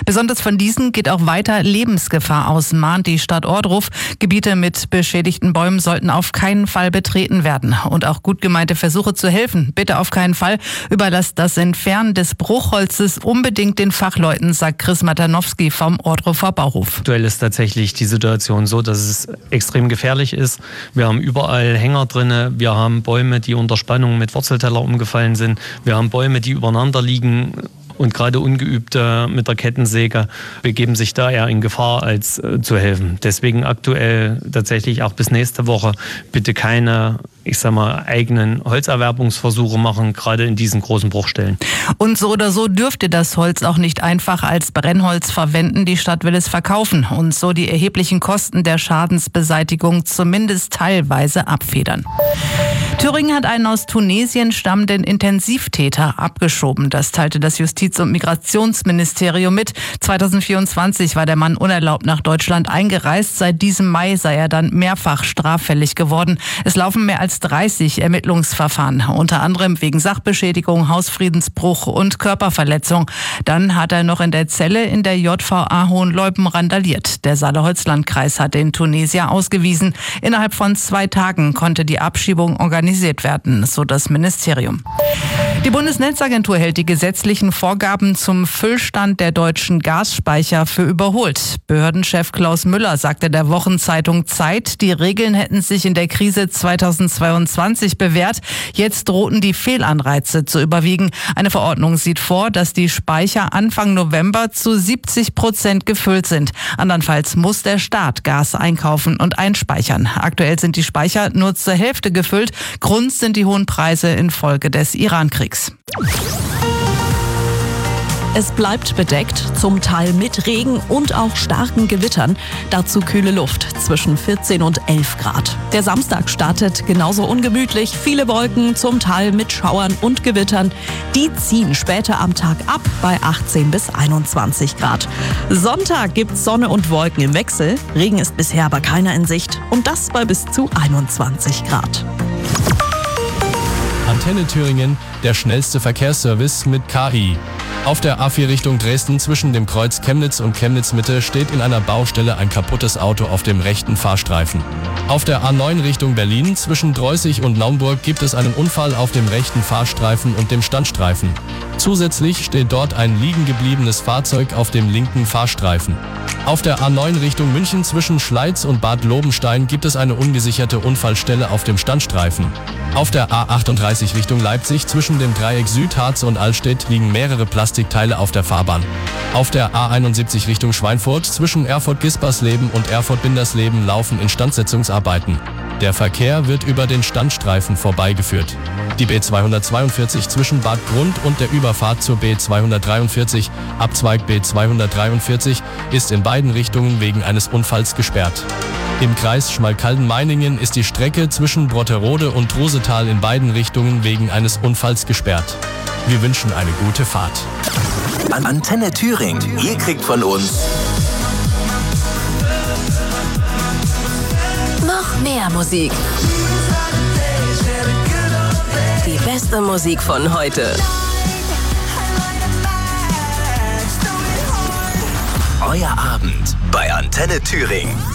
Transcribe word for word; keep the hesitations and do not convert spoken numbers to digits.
Besonders von diesen geht auch weiter Lebensgefahr aus, mahnt die Stadt Ohrdruf. Gebiete mit beschädigten Bäumen sollten auf keinen Fall betreten werden. Und auch gut gemeinte Versuche zu helfen, bitte auf keinen Fall. Überlasst das Entfernen des Bruchholzes unbedingt den Fachleuten, sagt Chris Matanowski vom Ohrdrufer Bauhof. Aktuell ist tatsächlich die Situation so, dass es extrem gefährlich ist. Wir haben überall Hänger drin, wir haben Bäume, die unter Spannung mit Wurzelteller umgefallen sind, wir haben Bäume, die übereinander liegen. Und gerade Ungeübte mit der Kettensäge begeben sich da eher in Gefahr, als äh, zu helfen. Deswegen aktuell tatsächlich auch bis nächste Woche bitte keine, ich sag mal, eigenen Holzerwerbungsversuche machen, gerade in diesen großen Bruchstellen. Und so oder so dürft ihr das Holz auch nicht einfach als Brennholz verwenden. Die Stadt will es verkaufen und so die erheblichen Kosten der Schadensbeseitigung zumindest teilweise abfedern. Thüringen hat einen aus Tunesien stammenden Intensivtäter abgeschoben. Das teilte das Justiz- und Migrationsministerium mit. zweitausendvierundzwanzig war der Mann unerlaubt nach Deutschland eingereist. Seit diesem Mai sei er dann mehrfach straffällig geworden. Es laufen mehr als dreißig Ermittlungsverfahren, unter anderem wegen Sachbeschädigung, Hausfriedensbruch und Körperverletzung. Dann hat er noch in der Zelle in der J V A Hohenleuben randaliert. Der Saale-Holzland-Kreis hat den Tunesier ausgewiesen. Innerhalb von zwei Tagen konnte die Abschiebung organisiert werden, so das Ministerium. Die Bundesnetzagentur hält die gesetzlichen Vorgaben zum Füllstand der deutschen Gasspeicher für überholt. Behördenchef Klaus Müller sagte der Wochenzeitung Zeit, die Regeln hätten sich in der Krise zweitausendzweiundzwanzig bewährt. Jetzt drohten die Fehlanreize zu überwiegen. Eine Verordnung sieht vor, dass die Speicher Anfang November zu siebzig Prozent gefüllt sind. Andernfalls muss der Staat Gas einkaufen und einspeichern. Aktuell sind die Speicher nur zur Hälfte gefüllt. Grund sind die hohen Preise infolge des Iran-Kriegs. Es bleibt bedeckt, zum Teil mit Regen und auch starken Gewittern. Dazu kühle Luft zwischen vierzehn und elf Grad. Der Samstag startet genauso ungemütlich. Viele Wolken, zum Teil mit Schauern und Gewittern. Die ziehen später am Tag ab bei achtzehn bis einundzwanzig Grad. Sonntag gibt's Sonne und Wolken im Wechsel. Regen ist bisher aber keiner in Sicht. Und das bei bis zu einundzwanzig Grad. Antenne Thüringen, der schnellste Verkehrsservice mit K I. Auf der A vier Richtung Dresden zwischen dem Kreuz Chemnitz und Chemnitz-Mitte steht in einer Baustelle ein kaputtes Auto auf dem rechten Fahrstreifen. Auf der A neun Richtung Berlin zwischen Dreußig und Naumburg gibt es einen Unfall auf dem rechten Fahrstreifen und dem Standstreifen. Zusätzlich steht dort ein liegen gebliebenes Fahrzeug auf dem linken Fahrstreifen. Auf der A neun Richtung München zwischen Schleiz und Bad Lobenstein gibt es eine ungesicherte Unfallstelle auf dem Standstreifen. Auf der A achtunddreißig Richtung Leipzig zwischen dem Dreieck Südharz und Allstedt liegen mehrere Plastikteile auf der Fahrbahn. Auf der A einundsiebzig Richtung Schweinfurt zwischen Erfurt-Gispersleben und Erfurt-Bindersleben laufen Instandsetzungsarbeiten. Der Verkehr wird über den Standstreifen vorbeigeführt. Die B zweihundertzweiundvierzig zwischen Bad Grund und der Überfahrt zur B zweihundertdreiundvierzig, Abzweig B zweihundertdreiundvierzig, ist in beiden Richtungen wegen eines Unfalls gesperrt. Im Kreis Schmalkalden-Meiningen ist die Strecke zwischen Brotterode und Trosetal in beiden Richtungen wegen eines Unfalls gesperrt. Wir wünschen eine gute Fahrt. Antenne Thüringen. Ihr kriegt von uns noch mehr Musik. Die beste Musik von heute. Euer Abend bei Antenne Thüringen.